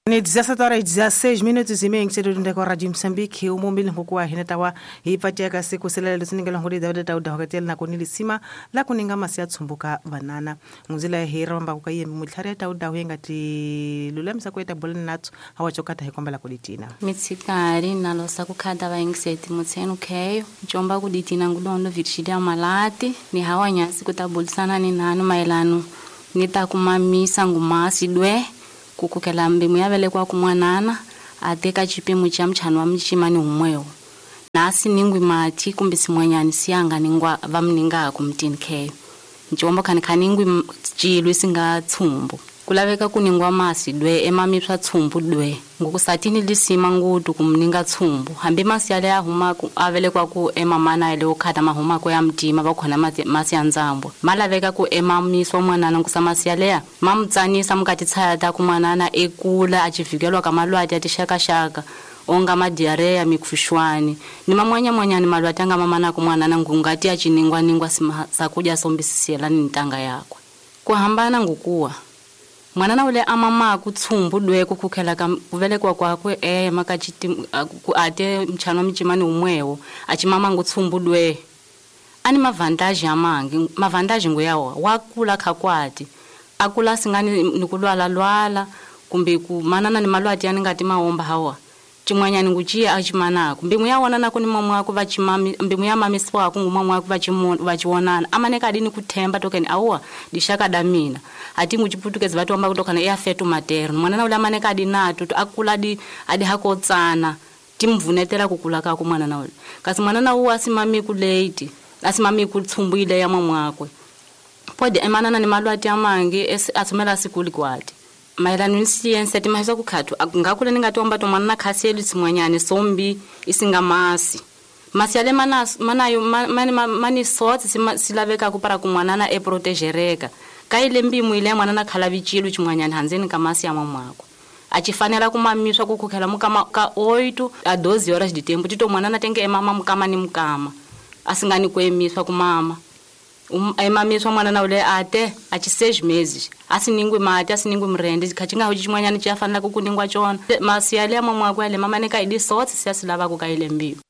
Ni 17 minutos e meia em cedo de Rádio Moçambique, o momento em que a gente estava e fatia que se kusela lo siningela ngori da da hotel na konili sima la kuninga masia tsumbuka banana nguzila hera mba kukaye mutlhare da ngati lulamisa kweta bolani natsu hawachokata hekomba la kulitina mitsikari nalo sakukhada vaingiseti mutsenu kheyo njomba kulitina ngulondo virshida malati ni hawanyasi kutabulisana ni nanu mailano nitakumamisa ngumasidwe kukukela mbimu yavelekwa kumwanana ateka chipimo cha mchano wa mchimani umweo nasi ningwi mati kumbisi mwanyani siyanga ningwa vamninga kumtini kheyo njomba kaningwi chilwe singa tsumbu kulaveka kuningwa masi dwe emamipswa tsumbu dwe ngokusatini lisima ngudu kumninga tsumbu hambi masi yale ahuma avelekwa ku emamana ile okhada mahuma ko ya mtima bakhona masi yanzambo malaveka ku emamiswa mwanana ngusamasi yale mamtsanisa mukati tsaya ta kumwanana ekula achivikelwa kamalwati atishakashaka onga madiarea mikushwani ni mwanyani malwati anga mamana kumwanana ngungati achiningwa sakuja sombisisela ni ntanga yako kuhambana ngukuwa mwanana ule amama kutsumbu dwe kukhela kuvelekwa kwakwe makachiti ate mchano mchimani umwewo achimama ngutsumbu dwe ani mavantage amangi mavantage ngoyawo wakula khakwati akula singani nikulwala kumbe kumanana ni malwati yani ngati maomba hawa chimwanyani nguchiya achimana kumbe muyawona nako ni mamwa wako vachimami mbimu ya mamiswa wako ngumamwa wako vachionana amaneka adini kuthemba tokeni awa dishaka damina ati nguchiputukezi vatomba kutokana eafetu materno mwanana ule amaneka adinato akula adi hakotsana timvunetela kukula kako mwanana ule kasi mwanana uwa asimami ku late asimami kutsumbuile ya mamwa wako pode emanana ni malwati amangi asumela sikuli kwati mailano nisiyense timahisa kukhatu ngakule ningatomba tomana khaseli simwanyane sombi isingamasi masiale manayo mani sorts silaveka kupara kumwanana eprotegereka kaile mbimu ile mwanana khala vichilu chimwanyane hanzeni kamasi ya mamwako achifanela kumamiswa kukhela mukama ka 8 a 12 horas de tempo tito mwanana tenge emama mukama ni mukama asingani kuemiswa kumama emamiswa mwanana ule ate achi 6 meses asiningwe mati asiningwe mrende kachinga hoji chimwanyani chafanela kukuningwa chona masiale ya mamwako ale mama neka idi sorts siyasilava kukaile mbimu